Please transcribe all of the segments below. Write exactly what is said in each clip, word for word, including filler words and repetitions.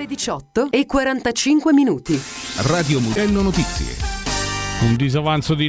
ore diciotto e quarantacinque minuti. Radio Mugello Notizie. Un disavanzo di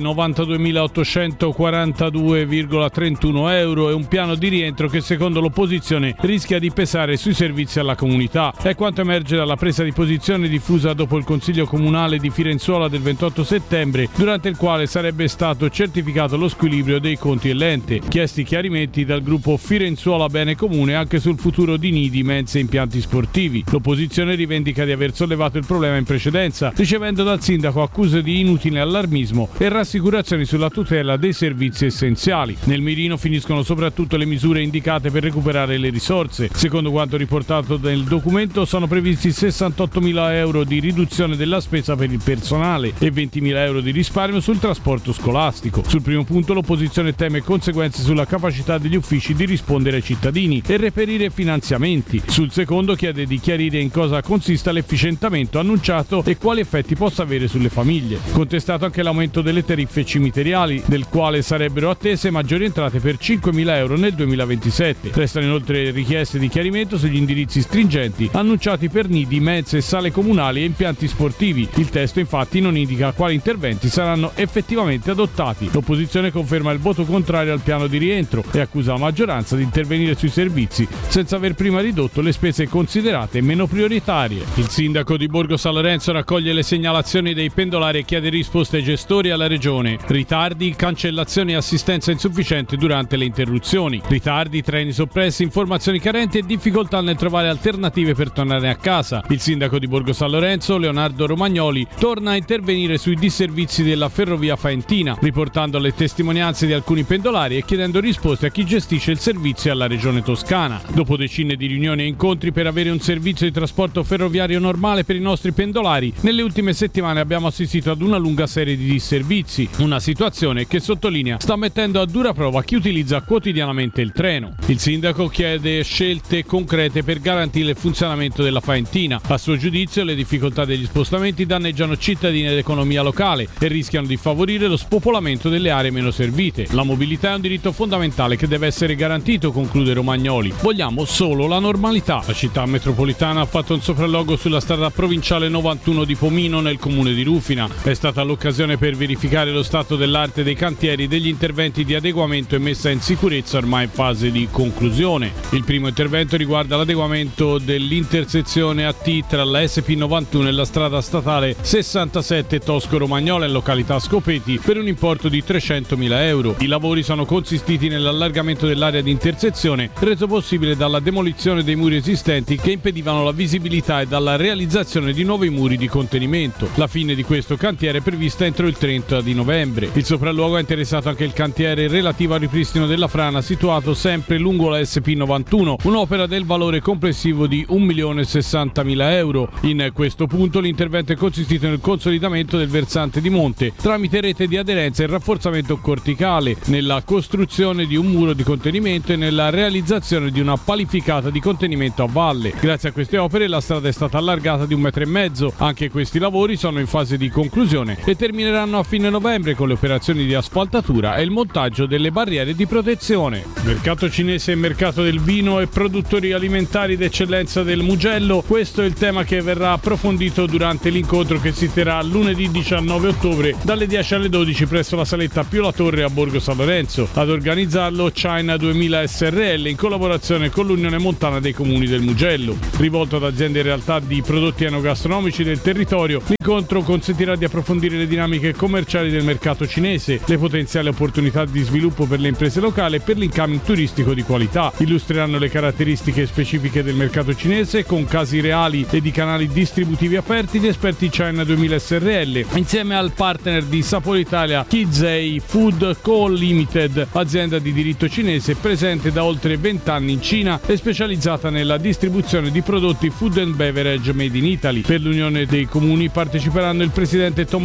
novantaduemilaottocentoquarantadue virgola trentuno euro e un piano di rientro che secondo l'opposizione rischia di pesare sui servizi alla comunità. È quanto emerge dalla presa di posizione diffusa dopo il Consiglio Comunale di Firenzuola del ventotto settembre, durante il quale sarebbe stato certificato lo squilibrio dei conti dell'ente. Chiesti chiarimenti dal gruppo Firenzuola Bene Comune anche sul futuro di nidi, mense e impianti sportivi. L'opposizione rivendica di aver sollevato il problema in precedenza, ricevendo dal sindaco accuse di inutile allarmismo e rassicurazioni sulla tutela dei servizi essenziali. Nel mirino finiscono soprattutto le misure indicate per recuperare le risorse. Secondo quanto riportato nel documento sono previsti sessantottomila euro di riduzione della spesa per il personale e ventimila euro di risparmio sul trasporto scolastico. Sul primo punto l'opposizione teme conseguenze sulla capacità degli uffici di rispondere ai cittadini e reperire finanziamenti. Sul secondo chiede di chiarire in cosa consista l'efficientamento annunciato e quali effetti possa avere sulle famiglie. Contestato anche l'aumento delle tariffe cimiteriali, del quale sarebbero attese maggiori entrate per cinquemila euro nel duemilaventisette. Restano inoltre richieste di chiarimento sugli indirizzi stringenti annunciati per nidi, mense, sale comunali e impianti sportivi. Il testo infatti non indica quali interventi saranno effettivamente adottati. L'opposizione conferma il voto contrario al piano di rientro e accusa la maggioranza di intervenire sui servizi senza aver prima ridotto le spese considerate meno prioritarie. Il sindaco di Borgo San Lorenzo raccoglie le segnalazioni dei pendolari e chiede risposte ai gestori e alla regione. Ritardi, cancellazioni e assistenza insufficiente durante le interruzioni. Ritardi, treni soppressi, informazioni carenti e difficoltà nel trovare alternative per tornare a casa. Il sindaco di Borgo San Lorenzo, Leonardo Romagnoli, torna a intervenire sui disservizi della ferrovia faentina, riportando le testimonianze di alcuni pendolari e chiedendo risposte a chi gestisce il servizio alla regione toscana. Dopo decine di riunioni e incontri per avere un servizio di trasporto ferroviario normale per i nostri pendolari, nelle ultime settimane abbiamo assistito ad una lunga serie di disservizi, una situazione che sottolinea sta mettendo a dura prova chi utilizza quotidianamente il treno. Il sindaco chiede scelte concrete per garantire il funzionamento della faentina. A suo giudizio le difficoltà degli spostamenti danneggiano cittadini ed economia locale e rischiano di favorire lo spopolamento delle aree meno servite. La mobilità è un diritto fondamentale che deve essere garantito, conclude Romagnoli. Vogliamo solo la normalità. La città metropolitana ha fatto un sopralluogo sulla strada provinciale novantuno di Pomino nel comune di Rufina. È stata l'occasione per verificare lo stato dell'arte dei cantieri degli interventi di adeguamento e messa in sicurezza ormai in fase di conclusione. Il primo intervento riguarda l'adeguamento dell'intersezione A T tra la S P novantuno e la strada statale sessantasette Tosco-Romagnola in località Scopeti per un importo di trecentomila euro. I lavori sono consistiti nell'allargamento dell'area di intersezione, reso possibile dalla demolizione dei muri esistenti che impedivano la visibilità e dalla realizzazione di nuovi muri di contenimento. La fine di questo cantiere è prevista entro il trenta di novembre. Il sopralluogo ha interessato anche il cantiere relativo al ripristino della frana situato sempre lungo la S P novantuno, un'opera del valore complessivo di un milione e sessantamila euro. In questo punto l'intervento è consistito nel consolidamento del versante di monte tramite rete di aderenza e rafforzamento corticale, nella costruzione di un muro di contenimento e nella realizzazione di una palificata di contenimento a valle. Grazie a queste opere la strada è stata allargata di un metro e mezzo. Anche questi lavori sono in fase di conclusione e termineranno a fine novembre con le operazioni di asfaltatura e il montaggio delle barriere di protezione. Mercato cinese e mercato del vino e produttori alimentari d'eccellenza del Mugello, questo è il tema che verrà approfondito durante l'incontro che si terrà lunedì diciannove ottobre dalle dieci alle dodici presso la saletta Pio La Torre a Borgo San Lorenzo. Ad organizzarlo China duemila S R L in collaborazione con l'Unione Montana dei Comuni del Mugello. Rivolto ad aziende e realtà di prodotti enogastronomici del territorio, l'incontro consentirà di approfondire le dinamiche commerciali del mercato cinese, le potenziali opportunità di sviluppo per le imprese locali e per l'incoming turistico di qualità. Illustreranno le caratteristiche specifiche del mercato cinese con casi reali e di canali distributivi aperti gli esperti China duemila S R L, insieme al partner di Sapore Italia Kizei Food Co. Limited, azienda di diritto cinese presente da oltre venti anni in Cina e specializzata nella distribuzione di prodotti food and beverage made in Italy. Per l'Unione dei Comuni parteciperanno il presidente Tommaso Tribù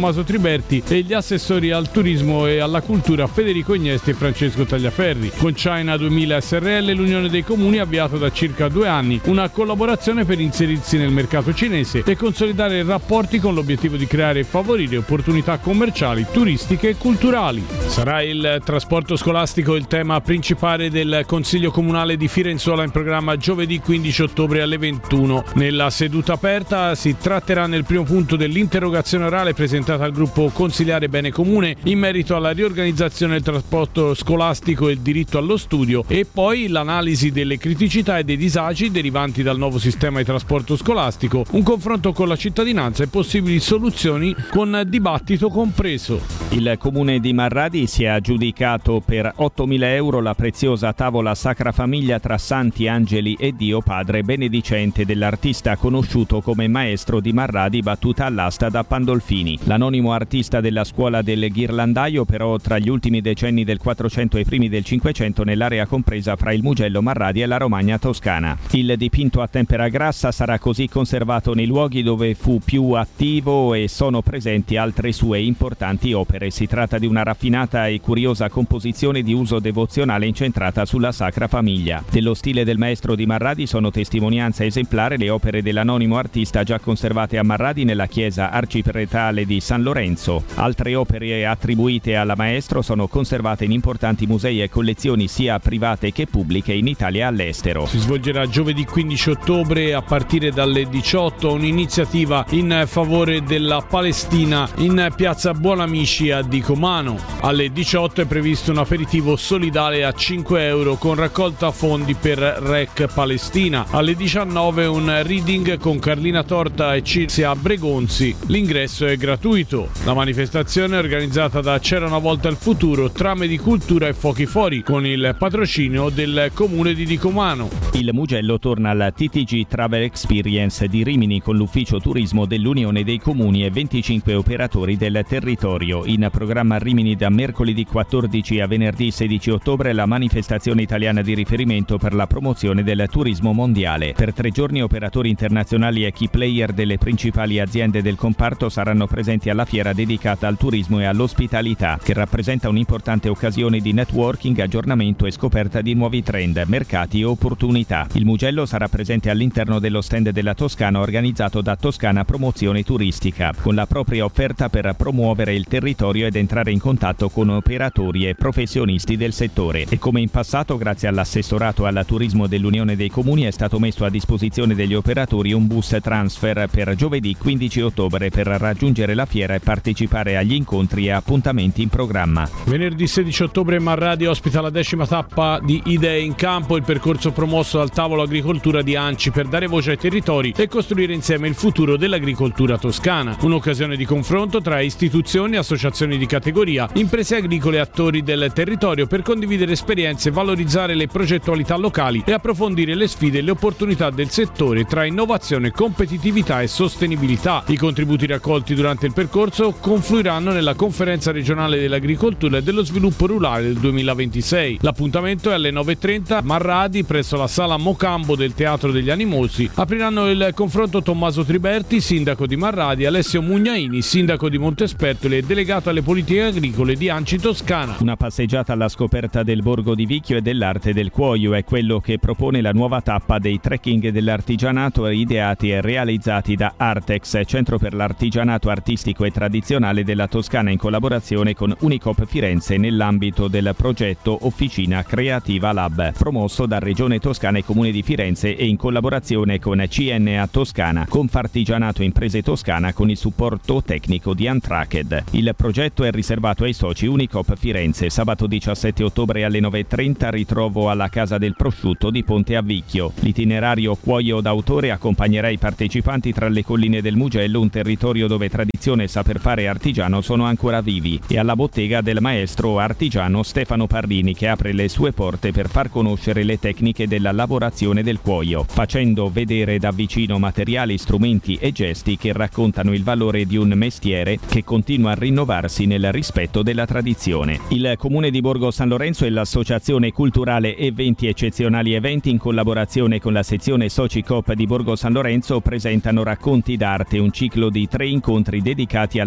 Triberti e gli assessori al turismo e alla cultura Federico Ignesti e Francesco Tagliaferri. Con China duemila S R L, l'Unione dei Comuni ha avviato da circa due anni una collaborazione per inserirsi nel mercato cinese e consolidare rapporti con l'obiettivo di creare e favorire opportunità commerciali, turistiche e culturali. Sarà il trasporto scolastico il tema principale del Consiglio Comunale di Firenzuola in programma giovedì quindici ottobre alle ventuno. Nella seduta aperta si tratterà nel primo punto dell'interrogazione orale presentata al gruppo consiliare Bene Comune in merito alla riorganizzazione del trasporto scolastico e il diritto allo studio, e poi l'analisi delle criticità e dei disagi derivanti dal nuovo sistema di trasporto scolastico, un confronto con la cittadinanza e possibili soluzioni con dibattito compreso. Il comune di Marradi si è aggiudicato per ottomila euro la preziosa tavola Sacra Famiglia tra santi, angeli e Dio Padre Benedicente dell'artista conosciuto come Maestro di Marradi, battuta all'asta da Pandolfini. L'anonimo artista della scuola del ghirlandaio però tra gli ultimi decenni del Quattrocento e i primi del Cinquecento nell'area compresa fra il Mugello Marradi e la Romagna toscana. Il dipinto a tempera grassa sarà così conservato nei luoghi dove fu più attivo e sono presenti altre sue importanti opere. Si tratta di una raffinata e curiosa composizione di uso devozionale incentrata sulla Sacra Famiglia. Dello stile del Maestro di Marradi sono testimonianza esemplare le opere dell'anonimo artista già conservate a Marradi nella chiesa arcipretale di San Lorenzo. Altre opere attribuite alla Maestro sono conservate in importanti musei e collezioni sia private che pubbliche in Italia e all'estero. Si svolgerà giovedì quindici ottobre a partire dalle diciotto un'iniziativa in favore della Palestina in piazza Buonamici a Dicomano. Alle diciotto è previsto un aperitivo solidale a cinque euro con raccolta fondi per Rec Palestina. Alle diciannove un reading con Carlina Torta e Circia Bregonzi. L'ingresso è gratuito. La manifestazione è organizzata da C'era una volta il futuro, Trame di Cultura e Fuochi Fuori con il patrocinio del comune di Dicomano. Il Mugello torna alla T T G Travel Experience di Rimini con l'ufficio turismo dell'Unione dei Comuni e venticinque operatori del territorio. In programma a Rimini da mercoledì quattordici a venerdì sedici ottobre la manifestazione italiana di riferimento per la promozione del turismo mondiale. Per tre giorni operatori internazionali e key player delle principali aziende del comparto saranno presenti alla fiera dedicata al turismo e all'ospitalità, che rappresenta un'importante occasione di networking, aggiornamento e scoperta di nuovi trend, mercati e opportunità. Il Mugello sarà presente all'interno dello stand della Toscana organizzato da Toscana Promozione Turistica, con la propria offerta per promuovere il territorio ed entrare in contatto con operatori e professionisti del settore. E come in passato, grazie all'assessorato al turismo dell'Unione dei Comuni, è stato messo a disposizione degli operatori un bus transfer per giovedì quindici ottobre per raggiungere la fiera e partecipare agli incontri e appuntamenti in programma. Venerdì sedici ottobre Marradi ospita la decima tappa di Idee in Campo, il percorso promosso dal tavolo agricoltura di ANCI per dare voce ai territori e costruire insieme il futuro dell'agricoltura toscana. Un'occasione di confronto tra istituzioni, associazioni di categoria, imprese agricole e attori del territorio per condividere esperienze, valorizzare le progettualità locali e approfondire le sfide e le opportunità del settore tra innovazione, competitività e sostenibilità. I contributi raccolti durante il percorso confluiranno nella conferenza regionale dell'agricoltura e dello sviluppo rurale del duemilaventisei. L'appuntamento è alle nove e trenta a Marradi presso la sala Mocambo del Teatro degli Animosi. Apriranno il confronto Tommaso Triberti, sindaco di Marradi, Alessio Mugnaini, sindaco di Montespertoli e delegato alle politiche agricole di ANCI Toscana. Una passeggiata alla scoperta del borgo di Vicchio e dell'arte del cuoio è quello che propone la nuova tappa dei trekking dell'artigianato ideati e realizzati da Artex, Centro per l'Artigianato Artistico e Tradizionale della Toscana, in collaborazione con Unicop Firenze nell'ambito del progetto Officina Creativa Lab, promosso da Regione Toscana e Comune di Firenze e in collaborazione con C N A Toscana, Confartigianato Imprese Toscana con il supporto tecnico di Antracked. Il progetto è riservato ai soci Unicop Firenze. Sabato diciassette ottobre alle nove e trenta ritrovo alla Casa del Prosciutto di Ponte a Vicchio. L'itinerario cuoio d'autore accompagnerà i partecipanti tra le colline del Mugello, un territorio dove tradizione, saper fare e artigiano sono ancora vivi, e alla bottega del maestro artigiano Stefano Parrini, che apre le sue porte per far conoscere le tecniche della lavorazione del cuoio, facendo vedere da vicino materiali, strumenti e gesti che raccontano il valore di un mestiere che continua a rinnovarsi nel rispetto della tradizione. Il Comune di Borgo San Lorenzo e l'Associazione Culturale Eventi Eccezionali Eventi, in collaborazione con la sezione Soci Coop di Borgo San Lorenzo, presentano Racconti d'arte, un ciclo di tre incontri dedicati alla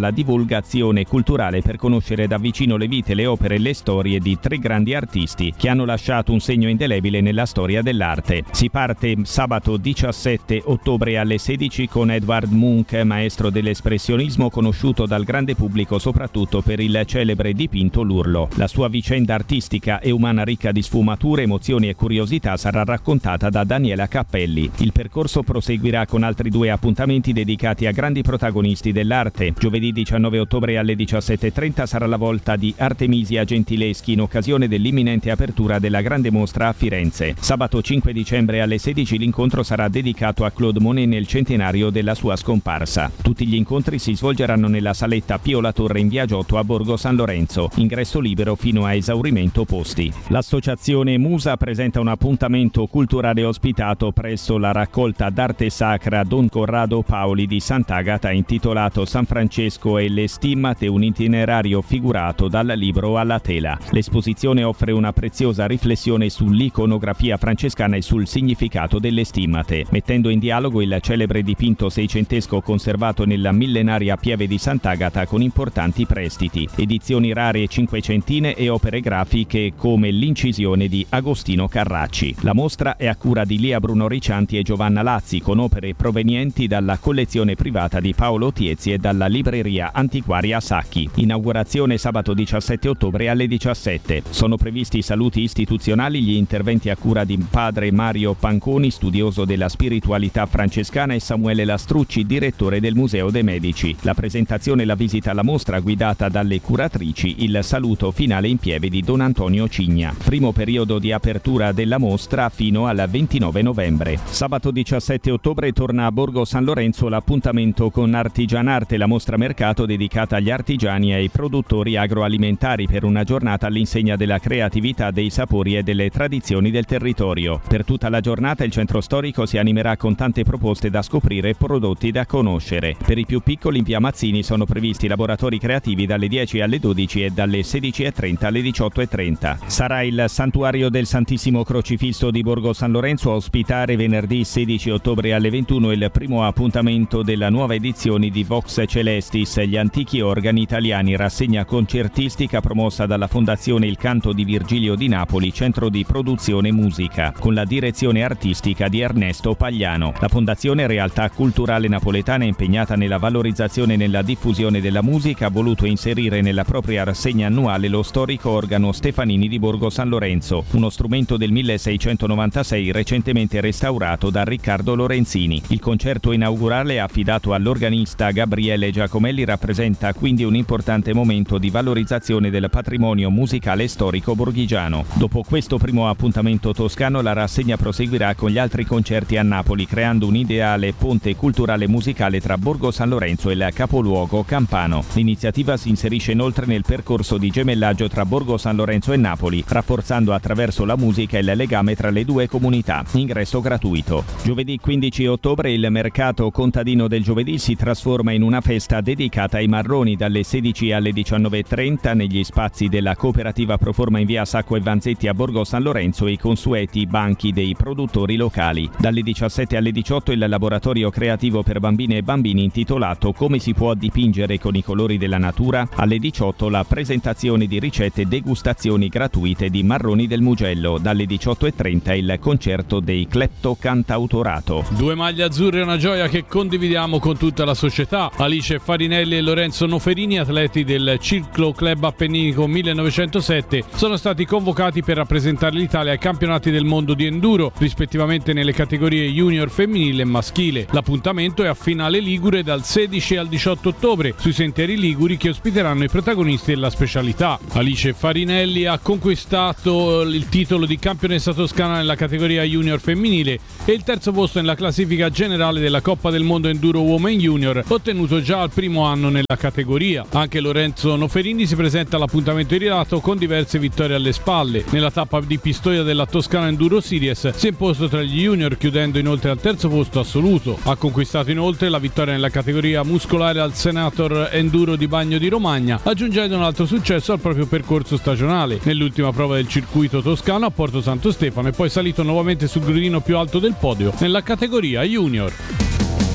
alla divulgazione culturale per conoscere da vicino le vite, le opere e le storie di tre grandi artisti che hanno lasciato un segno indelebile nella storia dell'arte. Si parte sabato diciassette ottobre alle sedici con Edvard Munch, maestro dell'espressionismo conosciuto dal grande pubblico soprattutto per il celebre dipinto L'Urlo. La sua vicenda artistica e umana ricca di sfumature, emozioni e curiosità sarà raccontata da Daniela Cappelli. Il percorso proseguirà con altri due appuntamenti dedicati a grandi protagonisti dell'arte. Giovedì diciannove ottobre alle diciassette e trenta sarà la volta di Artemisia Gentileschi in occasione dell'imminente apertura della grande mostra a Firenze. Sabato cinque dicembre alle sedici l'incontro sarà dedicato a Claude Monet nel centenario della sua scomparsa. Tutti gli incontri si svolgeranno nella saletta Pio La Torre in via Giotto a Borgo San Lorenzo. Ingresso libero fino a esaurimento posti. L'associazione Musa presenta un appuntamento culturale ospitato presso la raccolta d'arte sacra Don Corrado Paoli di Sant'Agata intitolato San Francesco e le stimmate, un itinerario figurato dal libro alla tela. L'esposizione offre una preziosa riflessione sull'iconografia francescana e sul significato delle stimmate, mettendo in dialogo il celebre dipinto seicentesco conservato nella millenaria pieve di Sant'Agata con importanti prestiti, edizioni rare e cinquecentine e opere grafiche come l'incisione di Agostino Carracci. La mostra è a cura di Lia Bruno Riccianti e Giovanna Lazzi, con opere provenienti dalla collezione privata di Paolo Tiezzi e dalla libreria antiquaria Sacchi. Inaugurazione sabato diciassette ottobre alle diciassette. Sono previsti saluti istituzionali, gli interventi a cura di padre Mario Panconi, studioso della spiritualità francescana, e Samuele Lastrucci, direttore del Museo dei Medici. La presentazione e la visita alla mostra guidata dalle curatrici, il saluto finale in pieve di Don Antonio Cigna. Primo periodo di apertura della mostra fino al ventinove novembre. Sabato diciassette ottobre torna a Borgo San Lorenzo l'appuntamento con Artigianarte, la mostra mercato dedicata agli artigiani e ai produttori agroalimentari per una giornata all'insegna della creatività, dei sapori e delle tradizioni del territorio. Per tutta la giornata il centro storico si animerà con tante proposte da scoprire e prodotti da conoscere. Per i più piccoli in via Mazzini sono previsti laboratori creativi dalle dieci alle dodici e dalle sedici e trenta alle diciotto e trenta. Sarà il Santuario del Santissimo Crocifisso di Borgo San Lorenzo a ospitare venerdì sedici ottobre alle ventuno il primo appuntamento della nuova edizione di Vox Celestis, gli antichi organi italiani, rassegna concertistica promossa dalla Fondazione Il Canto di Virgilio di Napoli, centro di produzione musica, con la direzione artistica di Ernesto Pagliano. La Fondazione, realtà culturale napoletana impegnata nella valorizzazione e nella diffusione della musica, ha voluto inserire nella propria rassegna annuale lo storico organo Stefanini di Borgo San Lorenzo, uno strumento del milleseicentonovantasei recentemente restaurato da Riccardo Lorenzini. Il concerto inaugurale, affidato all'organista Gabriele Giacomelli, rappresenta quindi un importante momento di valorizzazione del patrimonio musicale storico borghigiano. Dopo questo primo appuntamento toscano, la rassegna proseguirà con gli altri concerti a Napoli, creando un ideale ponte culturale musicale tra Borgo San Lorenzo e il capoluogo campano. L'iniziativa si inserisce inoltre nel percorso di gemellaggio tra Borgo San Lorenzo e Napoli, rafforzando attraverso la musica il legame tra le due comunità. Ingresso gratuito. Giovedì quindici ottobre il mercato contadino del giovedì si trasforma in una festa dedicata ai marroni dalle sedici alle diciannove e trenta negli spazi della cooperativa Proforma in via Sacco e Vanzetti a Borgo San Lorenzo e i consueti banchi dei produttori locali. Dalle diciassette alle diciotto il laboratorio creativo per bambine e bambini intitolato Come si può dipingere con i colori della natura. Alle diciotto la presentazione di ricette e degustazioni gratuite di marroni del Mugello. Dalle diciotto e trenta il concerto dei Cleptocantautorato. Due maglie azzurre è una gioia che condividiamo con tutta la società. Alice Farinelli e Lorenzo Noferini, atleti del Ciclo Club Appenninico millenovecentosette, sono stati convocati per rappresentare l'Italia ai campionati del mondo di enduro, rispettivamente nelle categorie junior femminile e maschile. L'appuntamento è a Finale Ligure dal sedici al diciotto ottobre sui sentieri liguri che ospiteranno i protagonisti della specialità. Alice Farinelli ha conquistato il titolo di campionessa toscana nella categoria junior femminile e il terzo posto nella classifica generale della Coppa del Mondo Enduro Women Junior, ottenuto già al primo anno nella categoria. Anche Lorenzo Noferini si presenta all'appuntamento iridato con diverse vittorie alle spalle. Nella tappa di Pistoia della Toscana Enduro Series si è imposto tra gli junior, chiudendo inoltre al terzo posto assoluto. Ha conquistato inoltre la vittoria nella categoria muscolare al Senator Enduro di Bagno di Romagna, aggiungendo un altro successo al proprio percorso stagionale. Nell'ultima prova del circuito toscano a Porto Santo Stefano è poi salito nuovamente sul gradino più alto del podio nella categoria junior.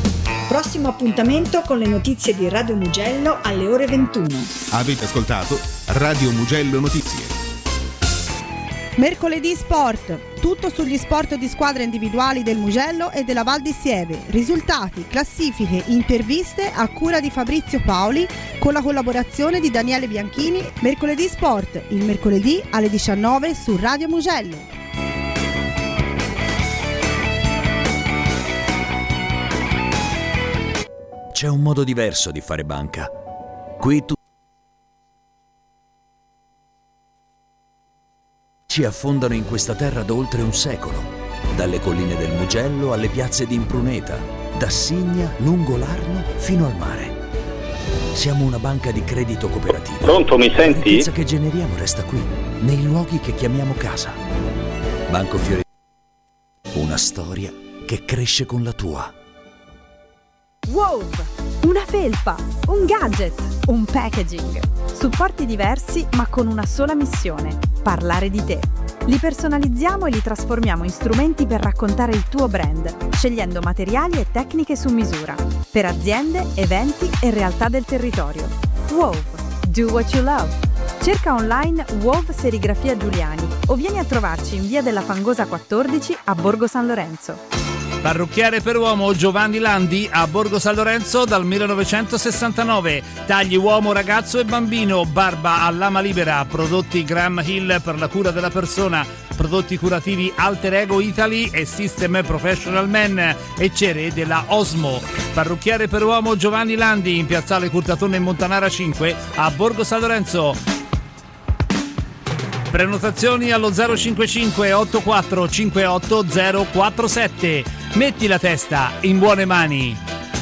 prossimo appuntamento con le notizie di Radio Mugello alle ore ventuno. Avete ascoltato Radio Mugello Notizie. Mercoledì Sport, tutto sugli sport di squadre individuali del Mugello e della Val di Sieve, risultati, classifiche, interviste a cura di Fabrizio Paoli con la collaborazione di Daniele Bianchini. Mercoledì Sport, il mercoledì alle diciannove su Radio Mugello. C'è un modo diverso di fare banca. Qui tu ci affondano in questa terra da oltre un secolo, dalle colline del Mugello alle piazze di Impruneta, da Signa, lungo l'Arno, fino al mare. Siamo una banca di credito cooperativo. Pronto, mi senti? La ricchezza che generiamo resta qui, nei luoghi che chiamiamo casa. Banco Fiorentino, una storia che cresce con la tua. Wow! Una felpa, un gadget, un packaging. Supporti diversi ma con una sola missione: parlare di te. Li personalizziamo e li trasformiamo in strumenti per raccontare il tuo brand, scegliendo materiali e tecniche su misura per aziende, eventi e realtà del territorio. Wow! Do what you love. Cerca online Wow Serigrafia Giuliani o vieni a trovarci in via della Fangosa quattordici a Borgo San Lorenzo. Parrucchiere per uomo Giovanni Landi a Borgo San Lorenzo dal millenovecentosessantanove. Tagli uomo, ragazzo e bambino, barba a lama libera, prodotti Graham Hill per la cura della persona, prodotti curativi Alter Ego Italy e System Professional Men e cere della Osmo. Parrucchiere per uomo Giovanni Landi in piazzale Curtatone in Montanara cinque a Borgo San Lorenzo. Prenotazioni allo zero cinquantacinque ottantaquattro cinquantotto zero quarantasette. Metti la testa in buone mani.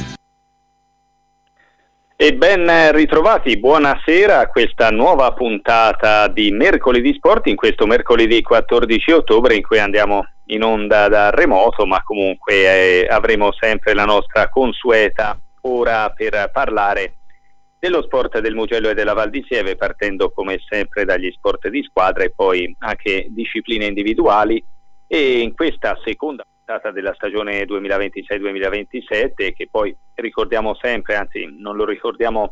E ben ritrovati, buonasera a questa nuova puntata di Mercoledì Sport, in questo mercoledì quattordici ottobre in cui andiamo in onda da remoto, ma comunque eh, avremo sempre la nostra consueta ora per parlare dello sport del Mugello e della Val di Sieve, partendo come sempre dagli sport di squadra e poi anche discipline individuali. E in questa seconda puntata della stagione duemilaventisei duemilaventisette, che poi ricordiamo sempre, anzi non lo ricordiamo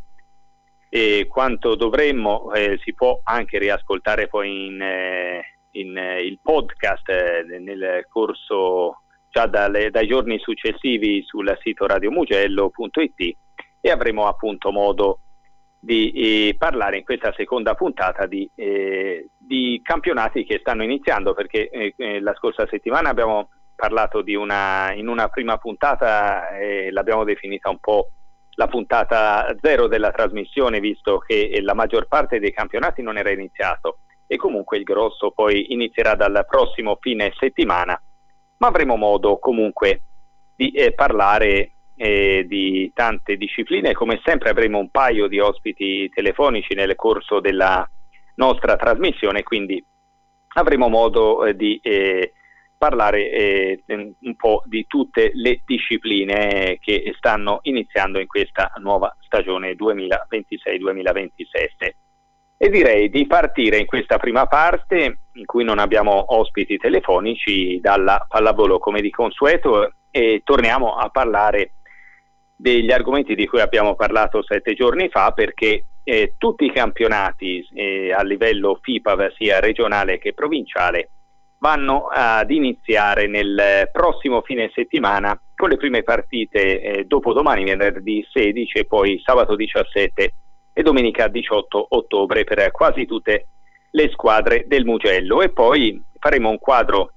eh, quanto dovremmo, eh, si può anche riascoltare poi in, eh, in eh, il podcast eh, nel corso già dalle, dai giorni successivi sul sito radiomugello punto it. E avremo appunto modo di eh, parlare in questa seconda puntata di, eh, di campionati che stanno iniziando, perché eh, eh, la scorsa settimana abbiamo parlato di una, in una prima puntata, eh, l'abbiamo definita un po' la puntata zero della trasmissione, visto che eh, la maggior parte dei campionati non era iniziato e comunque il grosso poi inizierà dal prossimo fine settimana, ma avremo modo comunque di eh, parlare Eh, di tante discipline. Come sempre avremo un paio di ospiti telefonici nel corso della nostra trasmissione, quindi avremo modo eh, di eh, parlare eh, un po' di tutte le discipline che stanno iniziando in questa nuova stagione duemilaventisei duemilaventisette. E direi di partire in questa prima parte, in cui non abbiamo ospiti telefonici, dalla pallavolo come di consueto, e torniamo a parlare degli argomenti di cui abbiamo parlato sette giorni fa, perché eh, tutti i campionati eh, a livello FIPAV, sia regionale che provinciale, vanno ad iniziare nel prossimo fine settimana con le prime partite eh, dopodomani, venerdì sedici, e poi sabato diciassette e domenica diciotto ottobre per quasi tutte le squadre del Mugello. E poi faremo un quadro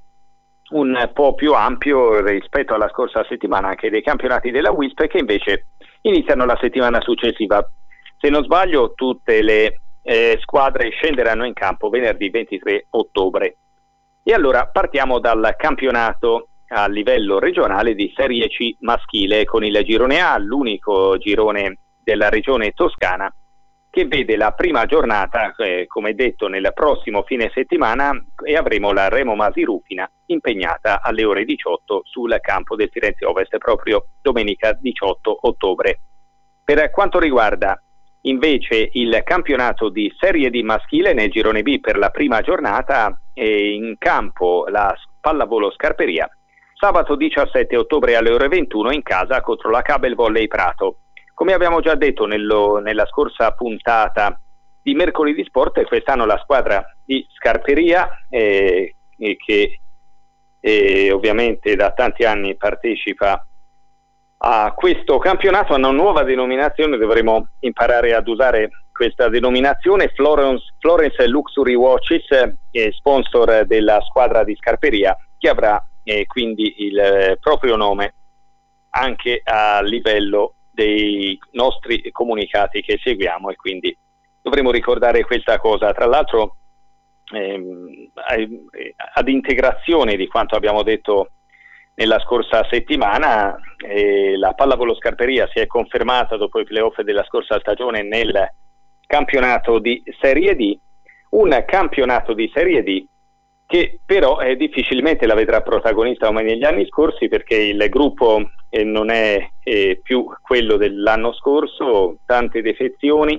un po' più ampio rispetto alla scorsa settimana anche dei campionati della W I S P, che invece iniziano la settimana successiva. Se non sbaglio, tutte le eh, squadre scenderanno in campo venerdì ventitré ottobre. E allora partiamo dal campionato a livello regionale di Serie C maschile, con il girone A, l'unico girone della regione toscana, che vede la prima giornata, eh, come detto, nel prossimo fine settimana, e avremo la Remo Masi Rufina impegnata alle ore diciotto sul campo del Firenze Ovest, proprio domenica diciotto ottobre. Per quanto riguarda invece il campionato di Serie D maschile, nel girone B per la prima giornata è in campo la Pallavolo Scarperia sabato diciassette ottobre alle ore ventuno in casa contro la Cabel Volley Prato. Come abbiamo già detto nello, nella scorsa puntata di Mercoledì Sport, quest'anno la squadra di Scarperia eh, che eh, ovviamente da tanti anni partecipa a questo campionato, hanno una nuova denominazione, dovremo imparare ad usare questa denominazione. Florence, Florence Luxury Watches, eh, sponsor della squadra di Scarperia, che avrà eh, quindi il eh, proprio nome anche a livello dei nostri comunicati che seguiamo, e quindi dovremo ricordare questa cosa. Tra l'altro ehm, ad integrazione di quanto abbiamo detto nella scorsa settimana, eh, la Pallavolo Scarperia si è confermata dopo i playoff della scorsa stagione nel campionato di Serie D, un campionato di Serie D che però eh, difficilmente la vedrà protagonista come negli anni scorsi, perché il gruppo eh, non è eh, più quello dell'anno scorso, tante defezioni,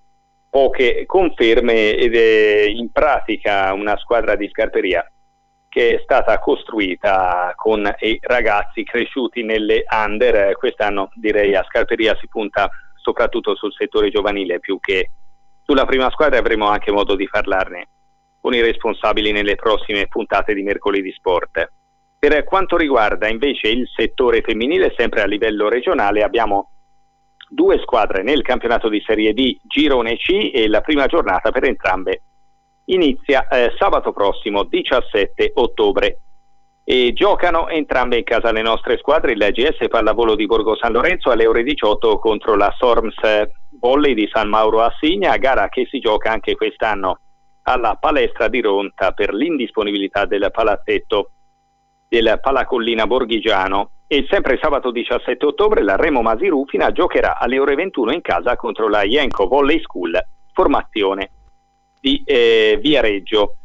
poche conferme, ed è in pratica una squadra di Scarperia che è stata costruita con i ragazzi cresciuti nelle under. Quest'anno direi a Scarperia si punta soprattutto sul settore giovanile più che sulla prima squadra, avremo anche modo di parlarne con i responsabili nelle prossime puntate di Mercoledì Sport. Per quanto riguarda invece il settore femminile, sempre a livello regionale, abbiamo due squadre nel campionato di Serie D Girone C, e la prima giornata per entrambe inizia eh, sabato prossimo diciassette ottobre, e giocano entrambe in casa le nostre squadre. Il G S Pallavolo di Borgo San Lorenzo alle ore diciotto contro la Sorms Volley di San Mauro a Signa, gara che si gioca anche quest'anno alla palestra di Ronta per l'indisponibilità del palazzetto del Palacollina Borghigiano. E sempre sabato diciassette ottobre la Remo Masirufina giocherà alle ore ventuno in casa contro la Ienco Volley School, formazione di eh, Viareggio.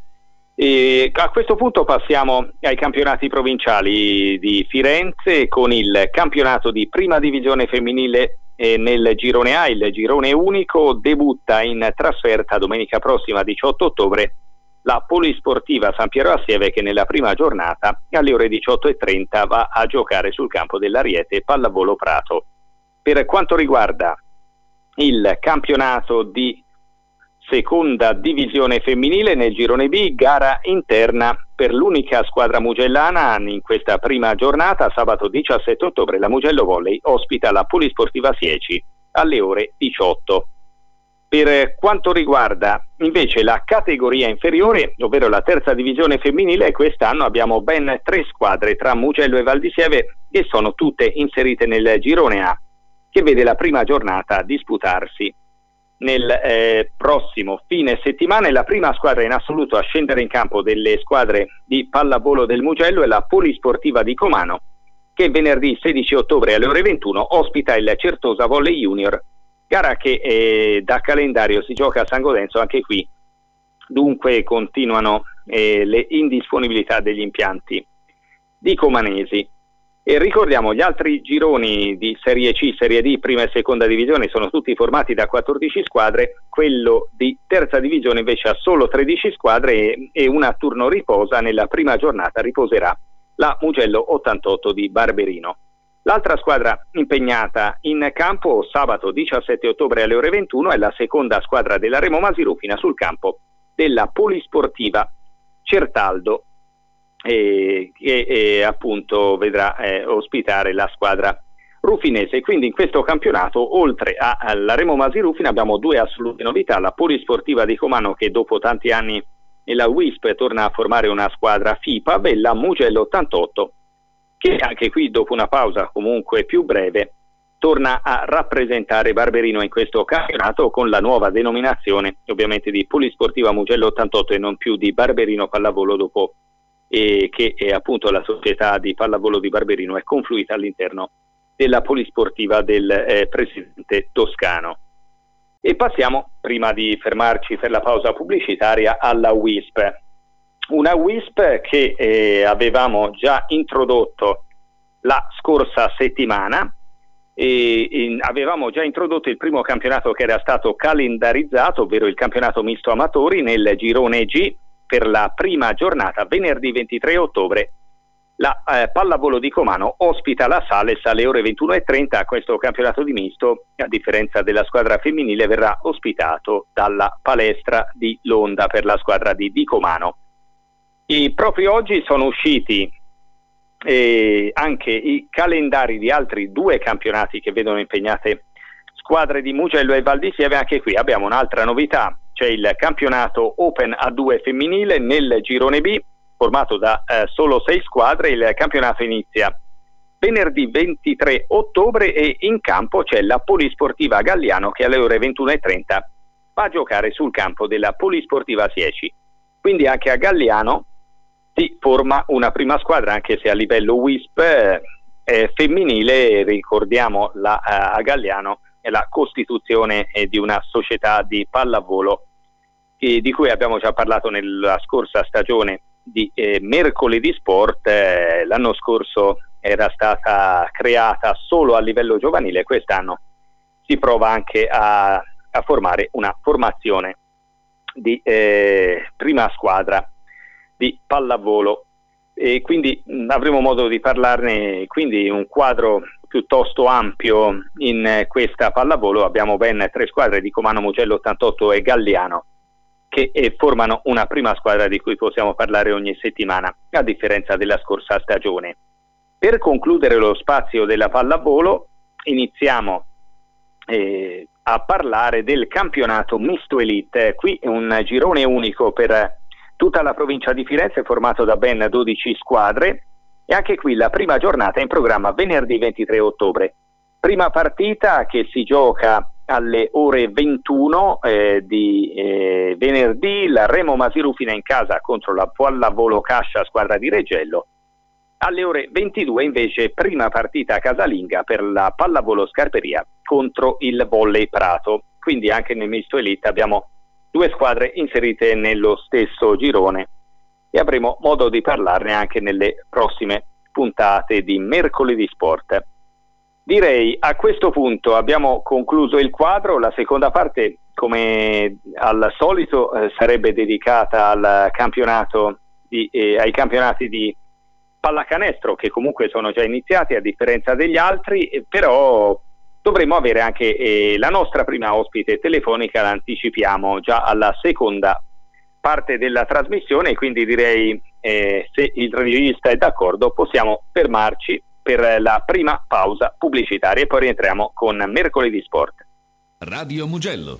E a questo punto passiamo ai campionati provinciali di Firenze, con il campionato di prima divisione femminile eh, nel girone A. Il girone unico debutta in trasferta domenica prossima diciotto ottobre la Polisportiva San Piero Assieve, che nella prima giornata alle ore diciotto e trenta va a giocare sul campo dell'Ariete Pallavolo Prato. Per quanto riguarda il campionato di seconda divisione femminile nel girone B, gara interna per l'unica squadra mugellana in questa prima giornata. Sabato diciassette ottobre la Mugello Volley ospita la Polisportiva Sieci alle ore diciotto. Per quanto riguarda invece la categoria inferiore, ovvero la terza divisione femminile, quest'anno abbiamo ben tre squadre tra Mugello e Val di Sieve, che sono tutte inserite nel girone A, che vede la prima giornata disputarsi nel eh, prossimo fine settimana. E la prima squadra in assoluto a scendere in campo delle squadre di pallavolo del Mugello è la Polisportiva di Comano, che venerdì sedici ottobre alle ore ventuno ospita il Certosa Volley Junior, gara che eh, da calendario si gioca a San Godenzo. Anche qui dunque continuano eh, le indisponibilità degli impianti di comanesi. E ricordiamo gli altri gironi di Serie C, Serie D, prima e seconda divisione sono tutti formati da quattordici squadre, quello di terza divisione invece ha solo tredici squadre e, e una turno riposa. Nella prima giornata riposerà la Mugello ottantotto di Barberino. L'altra squadra impegnata in campo sabato diciassette ottobre alle ore ventuno è la seconda squadra della Remo Masirufina sul campo della Polisportiva Certaldo, e, e, e appunto vedrà eh, ospitare la squadra rufinese. Quindi in questo campionato, oltre alla Remo Masirufina, abbiamo due assolute novità: la Polisportiva di Comano, che dopo tanti anni nella W I S P torna a formare una squadra F I P A, e la Mugello ottantotto, che anche qui dopo una pausa comunque più breve torna a rappresentare Barberino in questo campionato con la nuova denominazione ovviamente di Polisportiva Mugello ottantotto e non più di Barberino Pallavolo, dopo eh, che eh, appunto la società di pallavolo di Barberino è confluita all'interno della Polisportiva del eh, presidente Toscano. E passiamo, prima di fermarci per la pausa pubblicitaria, alla W I S P. Una W I S P che eh, avevamo già introdotto la scorsa settimana, e in, avevamo già introdotto il primo campionato che era stato calendarizzato, ovvero il campionato misto amatori nel girone G. Per la prima giornata venerdì ventitré ottobre La eh, pallavolo di Comano ospita la Sales alle ore ventuno e trenta. Questo campionato di misto, a differenza della squadra femminile, verrà ospitato dalla palestra di Londa per la squadra di, di Comano. E proprio oggi sono usciti eh, anche i calendari di altri due campionati che vedono impegnate squadre di Mugello e Val di Sieve. Anche qui abbiamo un'altra novità, c'è il campionato Open A due femminile nel girone B, formato da eh, solo sei squadre. Il campionato inizia venerdì ventitré ottobre e in campo c'è la Polisportiva Galliano che alle ore ventuno e trenta va a giocare sul campo della Polisportiva Sieci. Quindi anche a Galliano si forma una prima squadra, anche se a livello W I S P eh, è femminile. Ricordiamo la, eh, a Galliano è la costituzione eh, di una società di pallavolo eh, di cui abbiamo già parlato nella scorsa stagione di eh, Mercoledì Sport. Eh, l'anno scorso era stata creata solo a livello giovanile, quest'anno si prova anche a, a formare una formazione di eh, prima squadra di pallavolo, e quindi mh, avremo modo di parlarne. Quindi un quadro piuttosto ampio in eh, questa pallavolo. Abbiamo ben tre squadre di Comano, Mugello ottantotto e Galliano che eh, formano una prima squadra di cui possiamo parlare ogni settimana, a differenza della scorsa stagione. Per concludere lo spazio della pallavolo iniziamo eh, a parlare del campionato misto elite. Qui è un girone unico per tutta la provincia di Firenze, formato da ben dodici squadre, e anche qui la prima giornata è in programma venerdì ventitré ottobre. Prima partita che si gioca alle ore ventuno eh, di eh, venerdì, la Remo Masirufina in casa contro la Pallavolo Cascia, squadra di Reggello. Alle ore ventidue invece prima partita casalinga per la Pallavolo Scarperia contro il Volley Prato. Quindi anche nel misto elite abbiamo due squadre inserite nello stesso girone e avremo modo di parlarne anche nelle prossime puntate di Mercoledì Sport. Direi a questo punto abbiamo concluso il quadro. La seconda parte, come al solito, eh, sarebbe dedicata al campionato di, eh, ai campionati di pallacanestro, che comunque sono già iniziati a differenza degli altri, eh, però dovremo avere anche eh, la nostra prima ospite telefonica, la anticipiamo già alla seconda parte della trasmissione, quindi direi eh, se il regista è d'accordo possiamo fermarci per la prima pausa pubblicitaria e poi rientriamo con Mercoledì Sport. Radio Mugello.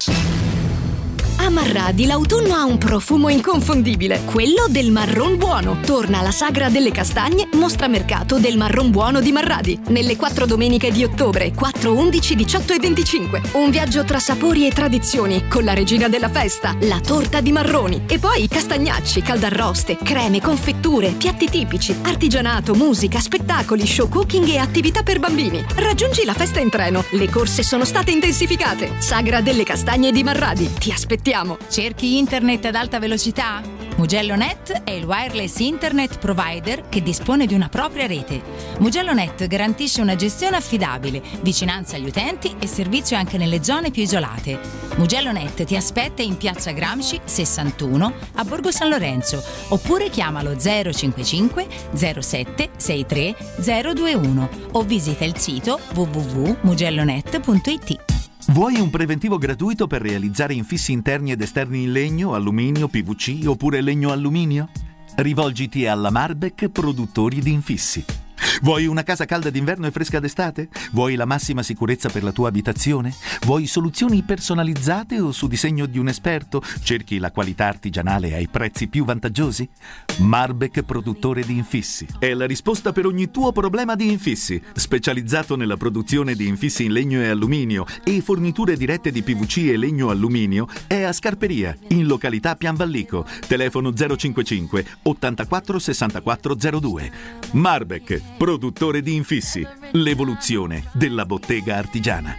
A Marradi l'autunno ha un profumo inconfondibile, quello del marron buono. Torna la sagra delle castagne, mostra mercato del marron buono di Marradi, nelle quattro domeniche di ottobre, quattro, undici, diciotto e venticinque. Un viaggio tra sapori e tradizioni, con la regina della festa, la torta di marroni. E poi castagnacci, caldarroste, creme, confetture, piatti tipici, artigianato, musica, spettacoli, show cooking e attività per bambini. Raggiungi la festa in treno, le corse sono state intensificate. Sagra delle castagne di Marradi, ti aspettiamo. Cerchi internet ad alta velocità? MugelloNet è il wireless internet provider che dispone di una propria rete. MugelloNet garantisce una gestione affidabile, vicinanza agli utenti e servizio anche nelle zone più isolate. MugelloNet ti aspetta in Piazza Gramsci sessantuno a Borgo San Lorenzo, oppure chiamalo zero cinquantacinque zero sette sessantatré zero ventuno o visita il sito w w w punto mugellonet punto i t. Vuoi un preventivo gratuito per realizzare infissi interni ed esterni in legno, alluminio, P V C oppure legno-alluminio? Rivolgiti alla Marbek Produttori di Infissi. Vuoi una casa calda d'inverno e fresca d'estate? Vuoi la massima sicurezza per la tua abitazione? Vuoi soluzioni personalizzate o su disegno di un esperto? Cerchi la qualità artigianale ai prezzi più vantaggiosi? Marbek Produttore di Infissi è la risposta per ogni tuo problema di infissi. Specializzato nella produzione di infissi in legno e alluminio e forniture dirette di P V C e legno-alluminio, è a Scarperia, in località Pianvallico. Telefono zero cinquantacinque ottantaquattro sessantaquattro zero due. Marbek Produttore di Infissi, l'evoluzione della bottega artigiana.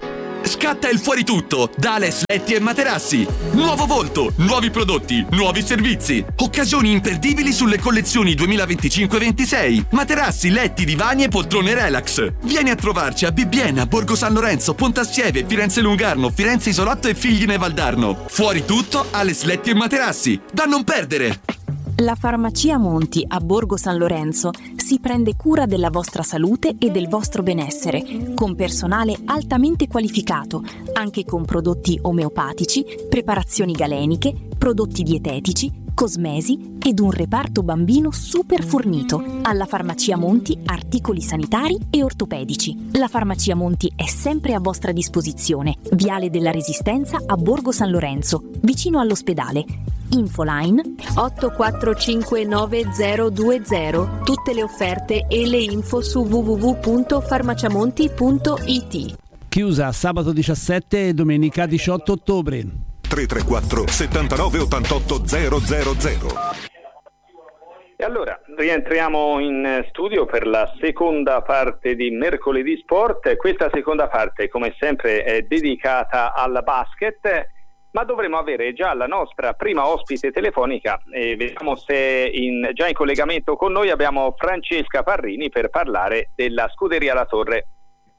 Scatta il fuori tutto da Ales Letti e Materassi. Nuovo volto, nuovi prodotti, nuovi servizi. Occasioni imperdibili sulle collezioni duemilaventicinque ventisei. Materassi, letti, divani e poltrone relax. Vieni a trovarci a Bibbiena, Borgo San Lorenzo, Pontassieve, Firenze Lungarno, Firenze Isolotto e Figline Valdarno. Fuori tutto, Ales Letti e Materassi. Da non perdere! La Farmacia Monti a Borgo San Lorenzo si prende cura della vostra salute e del vostro benessere, con personale altamente qualificato, anche con prodotti omeopatici, preparazioni galeniche, prodotti dietetici, cosmesi ed un reparto bambino super fornito. Alla Farmacia Monti articoli sanitari e ortopedici. La Farmacia Monti è sempre a vostra disposizione. Viale della Resistenza a Borgo San Lorenzo, vicino all'ospedale. Infoline otto quattro cinque nove zero due zero. Tutte le offerte e le info su w w w punto farmaciamonti punto i t. Chiusa sabato diciassette e domenica diciotto ottobre. tre tre quattro settantanove ottantotto zero zero zero. E allora rientriamo in studio per la seconda parte di Mercoledì Sport. Questa seconda parte, come sempre, è dedicata al basket, ma dovremo avere già la nostra prima ospite telefonica e vediamo se in, già in collegamento con noi abbiamo Francesca Parrini per parlare della Scuderia La Torre.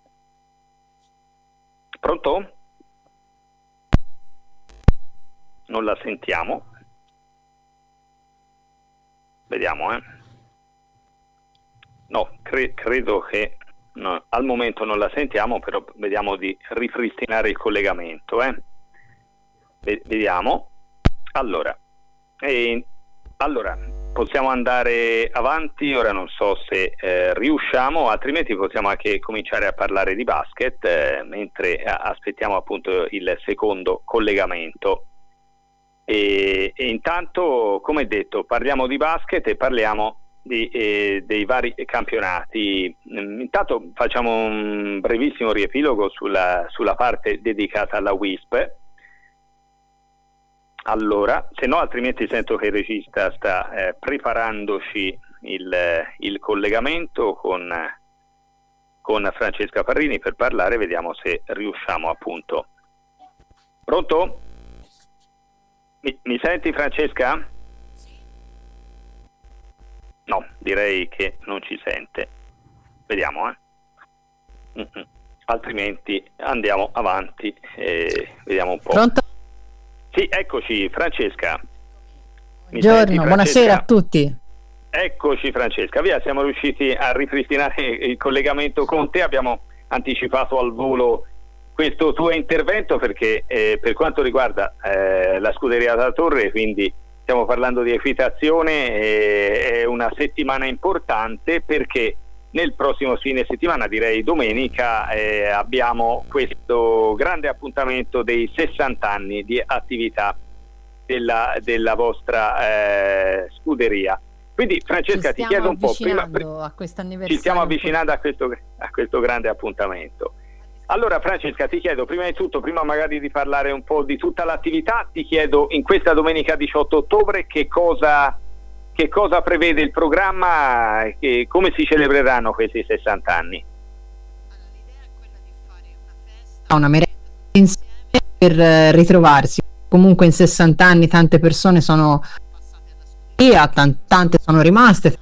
Pronto? Non la sentiamo. Vediamo, eh. No, cre- credo che no, al momento non la sentiamo, però vediamo di ripristinare il collegamento, eh. Vediamo. Allora, e, allora possiamo andare avanti. Ora non so se eh, riusciamo, altrimenti possiamo anche cominciare a parlare di basket eh, mentre aspettiamo appunto il secondo collegamento. E, e intanto, come detto, parliamo di basket e parliamo di, eh, dei vari campionati. Intanto facciamo un brevissimo riepilogo sulla, sulla parte dedicata alla W I S P. Allora, se no altrimenti sento che il regista sta eh, preparandoci il, il collegamento con, con Francesca Parrini per parlare, vediamo se riusciamo appunto. Pronto? Mi, mi senti, Francesca? No, direi che non ci sente. Vediamo, eh. Mm-mm. Altrimenti andiamo avanti e vediamo un po'. Pronto? Sì, eccoci, Francesca. Mi Buongiorno, senti, Francesca? Buonasera a tutti. Eccoci, Francesca. Via, siamo riusciti a ripristinare il collegamento con te. Abbiamo anticipato al volo questo tuo intervento perché eh, per quanto riguarda eh, la Scuderia La Torre, quindi stiamo parlando di equitazione, eh, è una settimana importante perché nel prossimo fine settimana, direi domenica, eh, abbiamo questo grande appuntamento dei sessanta anni di attività della, della vostra eh, scuderia. Quindi Francesca, ti chiedo un po' prima, a questo anniversario. Ci stiamo avvicinando a questo, a questo grande appuntamento. Allora Francesca, ti chiedo prima di tutto, prima magari di parlare un po' di tutta l'attività, ti chiedo in questa domenica diciotto ottobre che cosa, che cosa prevede il programma e che, come si celebreranno questi sessanta anni? Una merenda insieme per eh, ritrovarsi. Comunque in sessanta anni tante persone sono via, tante sono rimaste,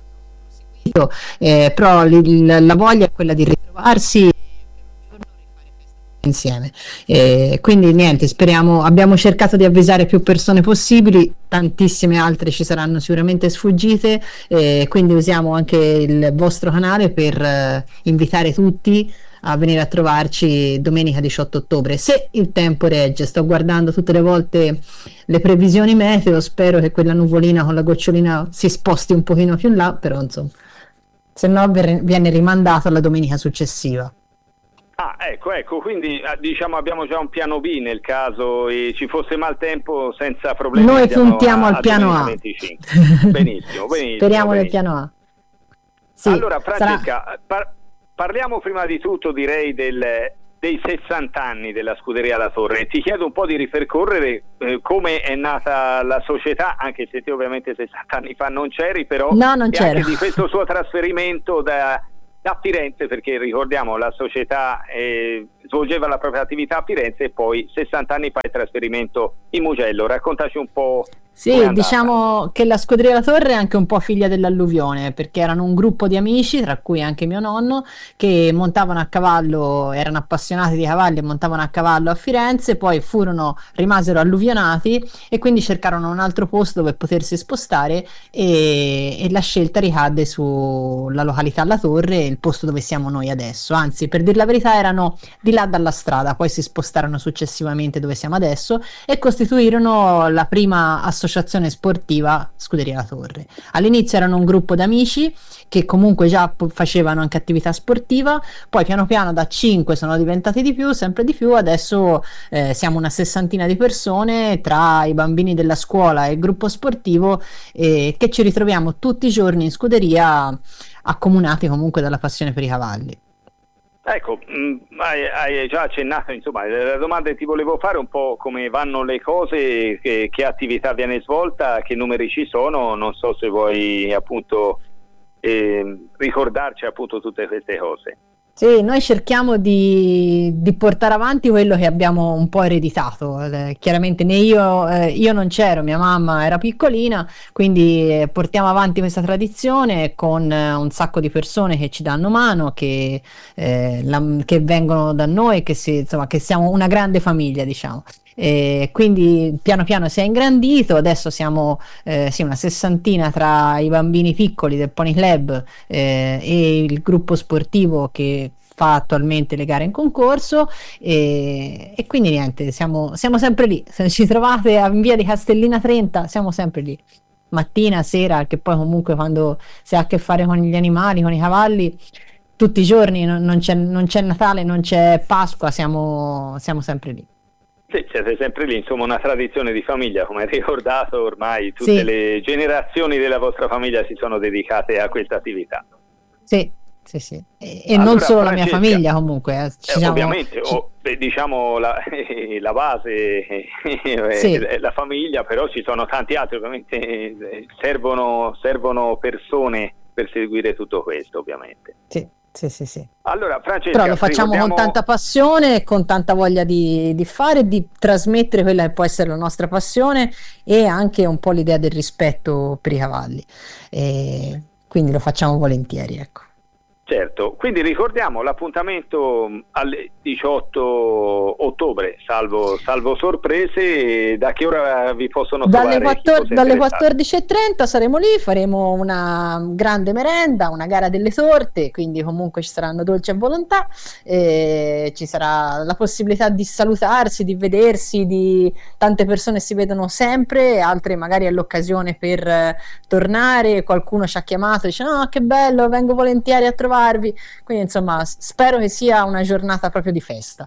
eh, però l- la voglia è quella di ritrovarsi insieme, eh, quindi niente, speriamo, abbiamo cercato di avvisare più persone possibili, tantissime altre ci saranno sicuramente sfuggite, eh, quindi usiamo anche il vostro canale per eh, invitare tutti a venire a trovarci domenica diciotto ottobre, se il tempo regge. Sto guardando tutte le volte le previsioni meteo, spero che quella nuvolina con la gocciolina si sposti un pochino più in là, però insomma, se no viene rimandato alla domenica successiva. Ah, ecco, ecco, quindi diciamo abbiamo già un piano B nel caso e ci fosse maltempo, senza problemi. Noi puntiamo al piano A. venticinque. Benissimo, benissimo. Speriamo benissimo. Nel piano A. Sì, allora Francesca, sarà... par- parliamo prima di tutto, direi, del, dei sessanta anni della Scuderia La Torre. Ti chiedo un po' di ripercorrere eh, come è nata la società, anche se te ovviamente sessanta anni fa non c'eri, però no, non e c'ero. Anche di questo suo trasferimento da a Firenze, perché ricordiamo la società eh, svolgeva la propria attività a Firenze e poi sessanta anni fa il trasferimento in Mugello. Raccontaci un po'. Sì, diciamo che la Scuderia La Torre è anche un po' figlia dell'alluvione, perché erano un gruppo di amici, tra cui anche mio nonno, che montavano a cavallo, erano appassionati di cavalli e montavano a cavallo a Firenze, poi furono, rimasero alluvionati e quindi cercarono un altro posto dove potersi spostare e, e la scelta ricadde sulla località La Torre, il posto dove siamo noi adesso. Anzi, per dir la verità, erano di là dalla strada, poi si spostarono successivamente dove siamo adesso e costituirono la prima associazione associazione sportiva Scuderia La Torre. All'inizio erano un gruppo d'amici che comunque già facevano anche attività sportiva, poi piano piano da cinque sono diventati di più, sempre di più, adesso eh, siamo una sessantina di persone tra i bambini della scuola e il gruppo sportivo eh, che ci ritroviamo tutti i giorni in scuderia, accomunati comunque dalla passione per i cavalli. Ecco, mh, hai, hai già accennato, insomma, la domanda che ti volevo fare un po' come vanno le cose, che, che attività viene svolta, che numeri ci sono, non so se vuoi appunto eh, ricordarci appunto tutte queste cose. Sì, noi cerchiamo di, di portare avanti quello che abbiamo un po' ereditato. Eh, chiaramente né io, eh, io non c'ero, mia mamma era piccolina, quindi eh, portiamo avanti questa tradizione con eh, un sacco di persone che ci danno mano, che, eh, la, che vengono da noi, che, si, insomma, che siamo una grande famiglia, diciamo. E quindi piano piano si è ingrandito, adesso siamo eh, sì, una sessantina tra i bambini piccoli del Pony Club eh, e il gruppo sportivo che fa attualmente le gare in concorso e, e quindi niente, siamo, siamo sempre lì. Se ci trovate in via di Castellina trenta siamo sempre lì, mattina, sera, che poi comunque quando si ha a che fare con gli animali, con i cavalli, tutti i giorni, non, non, c'è, non c'è Natale, non c'è Pasqua, siamo, siamo sempre lì. Sì, siete sempre lì, insomma una tradizione di famiglia, come hai ricordato, ormai tutte sì. Le generazioni della vostra famiglia si sono dedicate a questa attività. Sì, sì, sì. E, e allora, non solo Francesca, la mia famiglia comunque. Eh, eh, siamo... Ovviamente, oh, beh, diciamo la, eh, la base eh, sì. è la famiglia, però ci sono tanti altri, ovviamente eh, servono, servono persone per seguire tutto questo, ovviamente. Sì. Sì, sì, sì. Allora, Francesca, però lo facciamo ricordiamo... con tanta passione e con tanta voglia di, di fare, di trasmettere quella che può essere la nostra passione e anche un po' l'idea del rispetto per i cavalli. E quindi lo facciamo volentieri, ecco. Certo, quindi ricordiamo l'appuntamento alle diciotto ottobre, salvo, salvo sorprese. Da che ora vi possono dalle trovare? quattordici, dalle quattordici e trenta saremo lì, faremo una grande merenda, una gara delle torte, quindi comunque ci saranno dolci a volontà, e ci sarà la possibilità di salutarsi, di vedersi, di tante persone si vedono sempre, altre magari è l'occasione per eh, tornare, qualcuno ci ha chiamato e dice no, che bello, vengo volentieri a trovare. Quindi insomma spero che sia una giornata proprio di festa.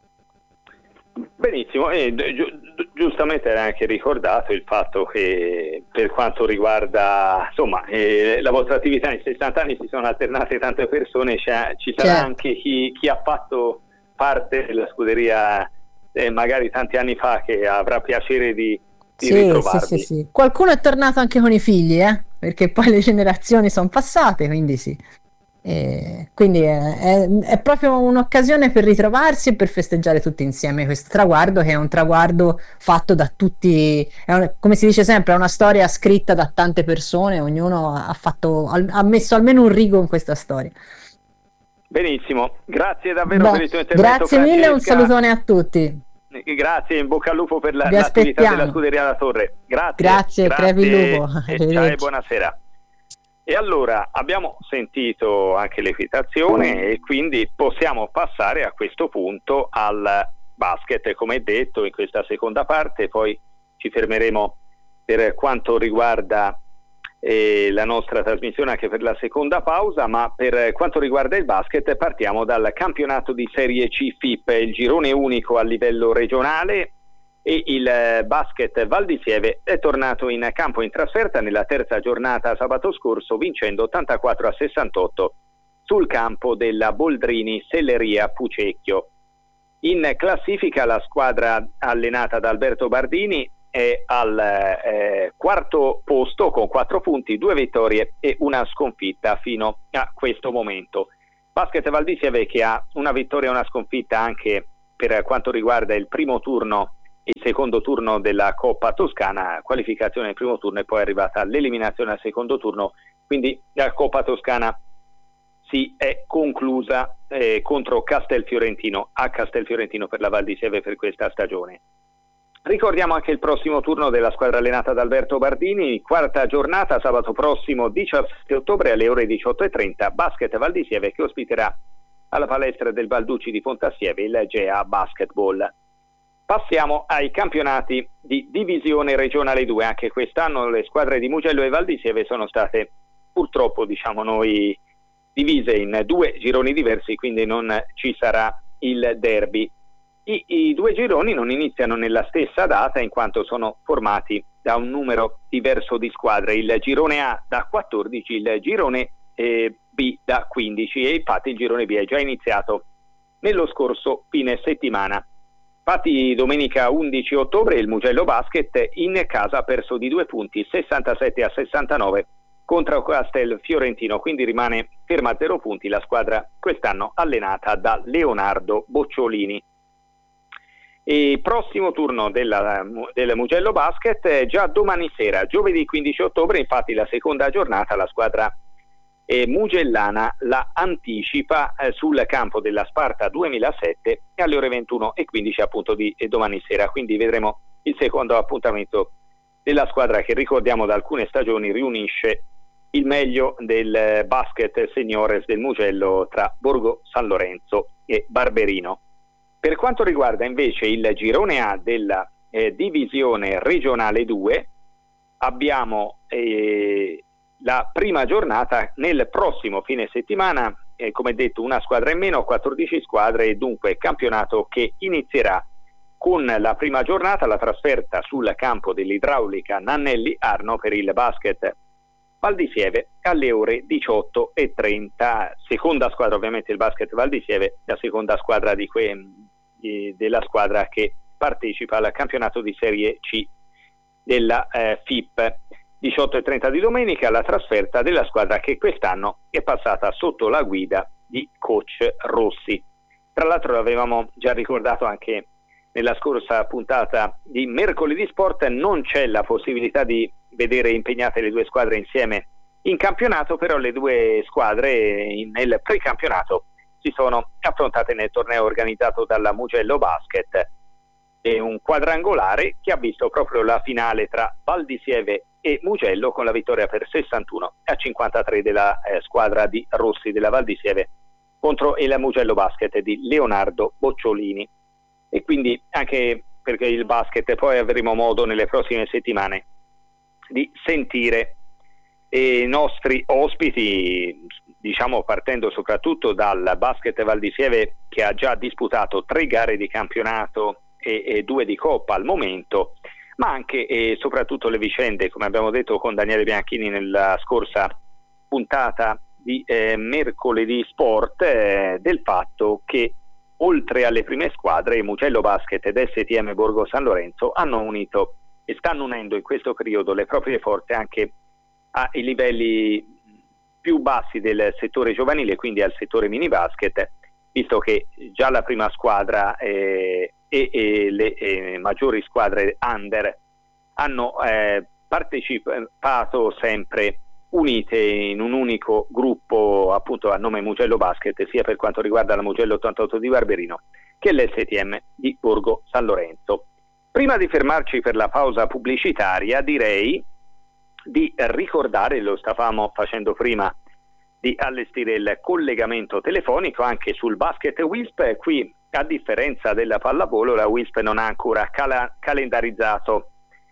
Benissimo, e gi- giustamente era anche ricordato il fatto che per quanto riguarda insomma eh, la vostra attività in sessanta anni si sono alternate tante persone, c'è, ci sarà certo. anche chi, chi ha fatto parte della scuderia eh, magari tanti anni fa che avrà piacere di, di sì, ritrovarvi. Sì, sì, sì. Qualcuno è tornato anche con i figli, eh? Perché poi le generazioni sono passate, quindi sì. E quindi è, è, è proprio un'occasione per ritrovarsi e per festeggiare tutti insieme questo traguardo, che è un traguardo fatto da tutti, è un, come si dice sempre, è una storia scritta da tante persone, ognuno ha, fatto, ha messo almeno un rigo in questa storia. Benissimo, grazie davvero Beh, per il tuo intervento. Grazie Francesca. mille, un salutone a tutti. Grazie, in bocca al lupo per la, l'attività della Scuderia La Torre. Grazie, grazie, grazie crepi il lupo. E, ciao e buonasera. E allora abbiamo sentito anche l'equitazione e quindi possiamo passare a questo punto al basket, come detto in questa seconda parte, poi ci fermeremo per quanto riguarda eh, la nostra trasmissione anche per la seconda pausa, ma per quanto riguarda il basket partiamo dal campionato di Serie C F I P, il girone unico a livello regionale. E il basket Val di Sieve è tornato in campo in trasferta nella terza giornata sabato scorso, vincendo ottantaquattro a sessantotto sul campo della Boldrini Selleria Fucecchio. In classifica la squadra allenata da Alberto Bardini è al eh, quarto posto con quattro punti, due vittorie e una sconfitta fino a questo momento. Basket Val di Sieve che ha una vittoria e una sconfitta anche per quanto riguarda il primo turno il secondo turno della Coppa Toscana, qualificazione al primo turno e poi è arrivata l'eliminazione al secondo turno, quindi la Coppa Toscana si è conclusa eh, contro Castelfiorentino, a Castelfiorentino per la Val di Sieve per questa stagione. Ricordiamo anche il prossimo turno della squadra allenata da Alberto Bardini, quarta giornata, sabato prossimo diciassette ottobre alle ore diciotto e trenta, Basket Val di Sieve che ospiterà alla palestra del Balducci di Pontassieve il G E A Basketball. Passiamo ai campionati di divisione regionale due, anche quest'anno le squadre di Mugello e Val di Sieve sono state purtroppo, diciamo noi, divise in due gironi diversi, quindi non ci sarà il derby. I, I due gironi non iniziano nella stessa data in quanto sono formati da un numero diverso di squadre, il girone A da quattordici, il girone eh, B da quindici e infatti il girone B è già iniziato nello scorso fine settimana. Infatti domenica undici ottobre il Mugello Basket in casa ha perso di due punti, sessantasette a sessantanove contro Castelfiorentino, quindi rimane ferma a zero punti la squadra quest'anno allenata da Leonardo Bocciolini. E prossimo turno della, del Mugello Basket è già domani sera, giovedì quindici ottobre, infatti la seconda giornata la squadra eh, mugellana la anticipa eh, sul campo della Sparta duemilasette alle ore ventuno e quindici appunto di eh, domani sera, quindi vedremo il secondo appuntamento della squadra che ricordiamo da alcune stagioni riunisce il meglio del basket seniores del Mugello tra Borgo San Lorenzo e Barberino. Per quanto riguarda invece il girone A della eh, divisione regionale due, abbiamo eh, la prima giornata nel prossimo fine settimana, eh, come detto una squadra in meno, quattordici squadre e dunque campionato che inizierà con la prima giornata, la trasferta sul campo dell'idraulica Nannelli Arno per il basket Val di Sieve alle ore diciotto e trenta, seconda squadra ovviamente il basket Val di Sieve, la seconda squadra di que- di, della squadra che partecipa al campionato di Serie C della eh, F I P. diciotto e trenta di domenica la trasferta della squadra che quest'anno è passata sotto la guida di coach Rossi. Tra l'altro l'avevamo già ricordato anche nella scorsa puntata di Mercoledì Sport, non c'è la possibilità di vedere impegnate le due squadre insieme in campionato, però le due squadre nel precampionato si sono affrontate nel torneo organizzato dalla Mugello Basket. È un quadrangolare che ha visto proprio la finale tra Val di Sieve e Mugello con la vittoria per sessantuno a cinquantatré della eh, squadra di Rossi della Val di Sieve contro il Mugello Basket di Leonardo Bocciolini. E quindi anche perché il basket poi avremo modo nelle prossime settimane di sentire i nostri ospiti, diciamo partendo soprattutto dal basket Val di Sieve che ha già disputato tre gare di campionato e, e due di Coppa al momento, ma anche e soprattutto le vicende, come abbiamo detto con Daniele Bianchini nella scorsa puntata di eh, Mercoledì Sport, eh, del fatto che oltre alle prime squadre Mugello Basket ed S T M Borgo San Lorenzo hanno unito e stanno unendo in questo periodo le proprie forze anche ai livelli più bassi del settore giovanile, quindi al settore mini basket, visto che già la prima squadra eh, e, e le e maggiori squadre under hanno eh, partecipato sempre unite in un unico gruppo appunto a nome Mugello Basket, sia per quanto riguarda la Mugello ottantotto di Barberino che l'S T M di Borgo San Lorenzo. Prima di fermarci per la pausa pubblicitaria direi di ricordare, lo stavamo facendo prima, di allestire il collegamento telefonico anche sul basket Wisp. Qui a differenza della pallavolo la Wisp non ha ancora cala- calendarizzato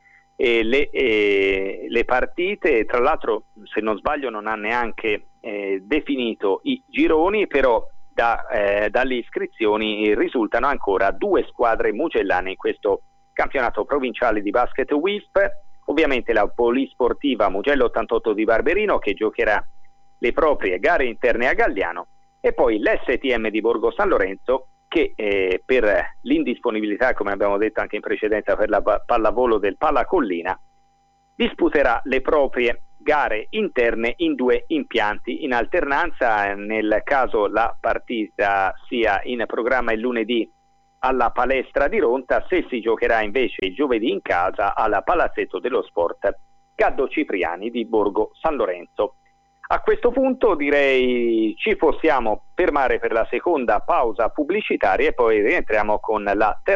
E le, e le partite, tra l'altro se non sbaglio non ha neanche eh, definito i gironi, però da, eh, dalle iscrizioni risultano ancora due squadre mugellane in questo campionato provinciale di basket Wisp, ovviamente la Polisportiva Mugello ottantotto di Barberino che giocherà le proprie gare interne a Galliano e poi l'S T M di Borgo San Lorenzo che eh, per l'indisponibilità, come abbiamo detto anche in precedenza, per la pallavolo del Pallacollina, disputerà le proprie gare interne in due impianti in alternanza. Nel caso la partita sia in programma il lunedì alla palestra di Ronta, se si giocherà invece il giovedì in casa al Palazzetto dello Sport Gaddo Cipriani di Borgo San Lorenzo. A questo punto direi ci possiamo fermare per la seconda pausa pubblicitaria e poi rientriamo con la terza